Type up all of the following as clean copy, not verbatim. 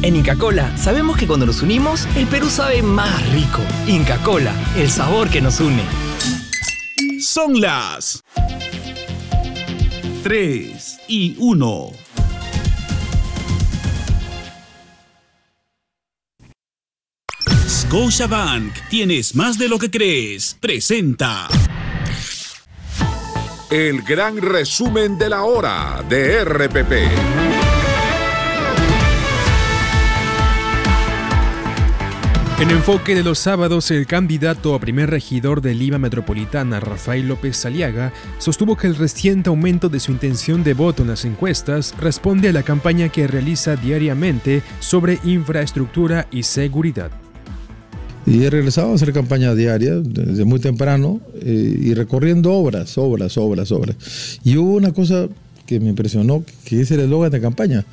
En Inca Kola sabemos que cuando nos unimos, el Perú sabe más rico. Inca Kola, el sabor que nos une. Son las 3:01. Scotiabank, tienes más de lo que crees. Presenta el gran resumen de la hora de RPP. En enfoque de los sábados, el candidato a primer regidor de Lima Metropolitana, Rafael López Aliaga, sostuvo que el reciente aumento de su intención de voto en las encuestas responde a la campaña que realiza diariamente sobre infraestructura y seguridad. Y he regresado a hacer campaña diaria desde muy temprano y recorriendo obras. Y hubo una cosa que me impresionó, que es el eslogan de campaña.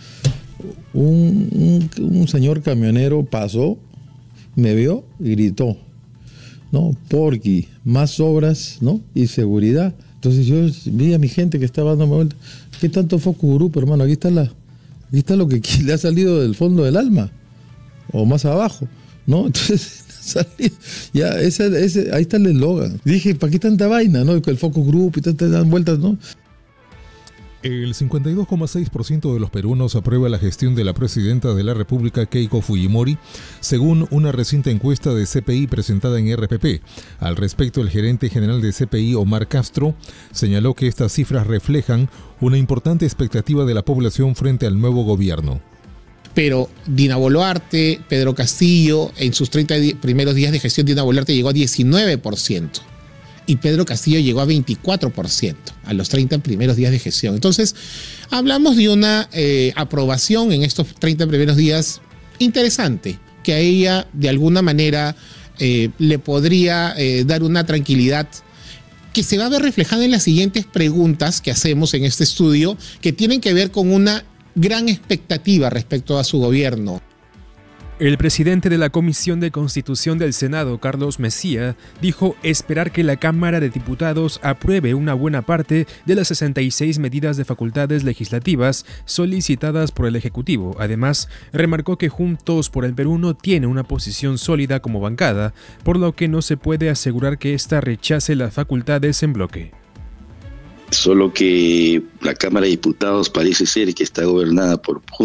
Un señor camionero pasó, me vio y gritó, ¿no? Porque más obras, ¿no? Y seguridad. Entonces yo vi a mi gente que estaba dándome vuelta. ¿Qué tanto focus group, hermano? Aquí está lo que le ha salido del fondo del alma. O más abajo, ¿no? Entonces ya, ahí está el eslogan. Dije, ¿para qué tanta vaina, no? El focus group y tantas vueltas, ¿no? El 52,6% de los peruanos aprueba la gestión de la presidenta de la República, Keiko Fujimori, según una reciente encuesta de CPI presentada en RPP. Al respecto, el gerente general de CPI, Omar Castro, señaló que estas cifras reflejan una importante expectativa de la población frente al nuevo gobierno. Pero Dina Boluarte, Pedro Castillo, en sus 30 primeros días de gestión, Dina Boluarte llegó a 19%. Y Pedro Castillo llegó a 24% a los 30 primeros días de gestión. Entonces, hablamos de una aprobación en estos 30 primeros días interesante, que a ella de alguna manera le podría dar una tranquilidad que se va a ver reflejada en las siguientes preguntas que hacemos en este estudio, que tienen que ver con una gran expectativa respecto a su gobierno. El presidente de la Comisión de Constitución del Senado, Carlos Messía, dijo esperar que la Cámara de Diputados apruebe una buena parte de las 66 medidas de facultades legislativas solicitadas por el Ejecutivo. Además, remarcó que Juntos por el Perú no tiene una posición sólida como bancada, por lo que no se puede asegurar que ésta rechace las facultades en bloque. Solo que la Cámara de Diputados parece ser que está gobernada por